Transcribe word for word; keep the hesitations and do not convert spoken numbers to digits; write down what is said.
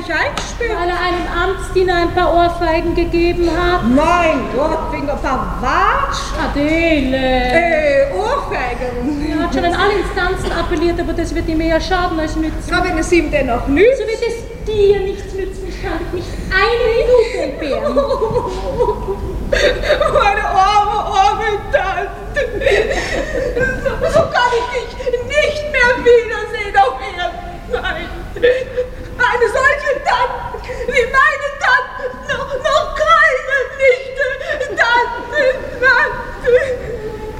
dich eingesperrt? Weil er einem Amtsdiener ein paar Ohrfeigen gegeben hat. Mein Gott, wegen ein paar Watsch. Adele. Äh, Ohrfeigen. Er hat schon an alle Instanzen appelliert, aber das wird ihm eher schaden als nützen. Na, wenn es ihm denn auch nützt. So wird es dir nichts nützen. Ich kann dich nicht eine Minute entbehren. Oh,